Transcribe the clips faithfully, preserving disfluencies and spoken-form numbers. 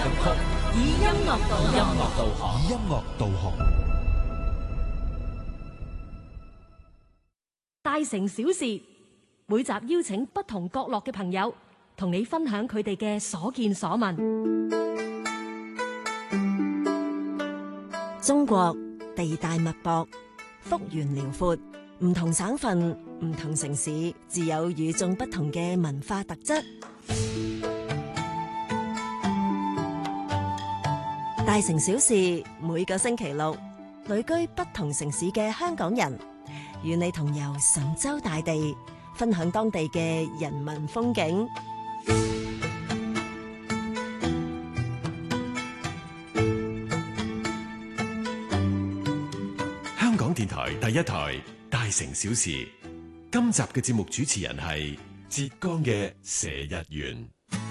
金曲，以音樂導音樂導航， 以音樂導航。 大城小事，每集邀請不同角落嘅朋友，同你分享佢哋嘅所見所聞。中國地大物博，幅員遼闊，唔同省份、唔同城市，自有與眾不同嘅文化特質。大城小事，每個星期六，旅居不同城市嘅香港人，與你同遊神州大地，分享當地嘅人文風景。 香港電台第一台《大城小事》，今集嘅節目主持人係浙江嘅佘日元。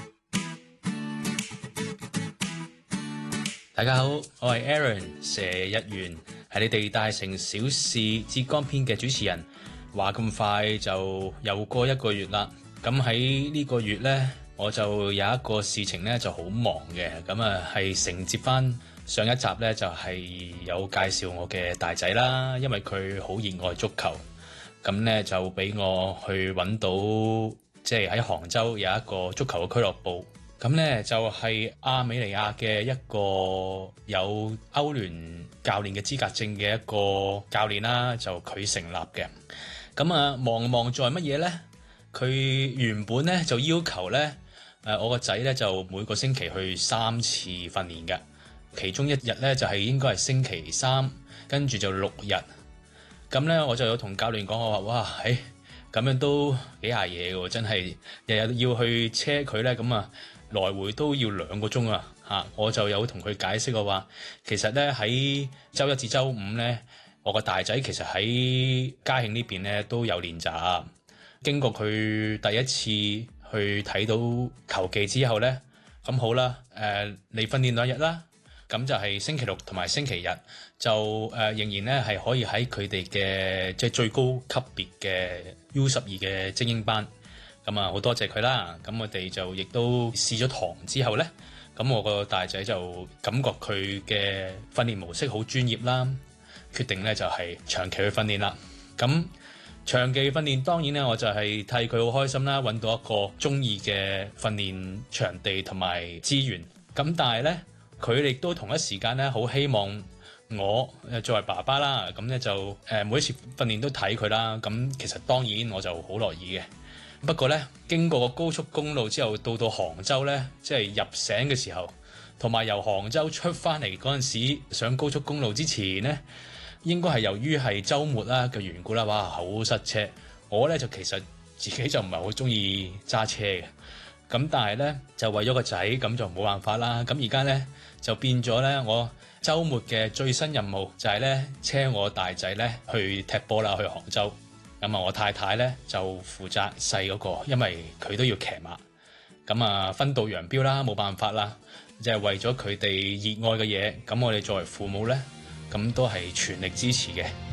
大家好，我係 Aaron 佘日元，係你哋《大城小事》浙江篇嘅主持人。話咁快就又過一個月啦，咁喺呢個月呢，我就有一個事情呢就好忙嘅，咁啊係承接翻上一集呢，就係有介紹我嘅大仔啦，因為佢好熱愛足球，咁呢就俾我去揾到，即係喺杭州有一個足球嘅俱樂部，咁呢就係亞美尼亞嘅一個有歐聯教練嘅資格證嘅一個教練啦，就佢成立嘅。咁啊，忙忙在乜嘢呢？佢原本咧就要求咧，誒我個仔咧就每個星期去三次訓練嘅，其中一日咧就係應該係星期三，跟住就六日。咁咧我就有同教練講，我話哇，誒咁樣都幾下嘢喎，真係日日要去車佢咧，咁啊來回都要兩個鐘啊嚇！我就有同佢解釋我話，其實咧喺週一至週五咧。我個大仔其實喺嘉慶呢邊咧都有練習，經過佢第一次去睇到球技之後咧，咁好啦，誒、呃、你訓練兩日啦，咁就係星期六同埋星期日就誒、呃、仍然咧係可以喺佢哋嘅即係最高級別嘅 U 十二嘅精英班，咁啊好多謝佢啦，咁我哋就亦都試咗堂之後咧，咁我個大仔就感覺佢嘅訓練模式好專業啦。決定咧就係長期去訓練啦。咁長期訓練當然咧，我就係替佢好開心啦，揾到一個中意嘅訓練場地同埋資源。咁但係咧，佢亦都同一時間咧，好希望我作為爸爸啦，咁咧就誒每一次訓練都睇佢啦。咁其實當然我就好樂意嘅。不過咧，經過個高速公路之後，到到杭州咧，即係入城嘅時候，同埋由杭州出翻嚟嗰陣時，上高速公路之前咧。應該係由於係週末啦嘅緣故啦，哇好塞車！我咧就其實自己就唔係好中意揸車嘅，咁但係咧就為咗個仔，咁就冇辦法啦。咁而家咧就變咗咧，我週末嘅最新任務就係咧車我大仔咧去踢波啦，去杭州。咁啊，我太太咧就負責細嗰個，因為佢都要騎馬。咁啊，分道揚鑣啦，冇辦法啦，就係為咗佢哋熱愛嘅嘢。咁我哋作為父母咧。咁都係全力支持嘅。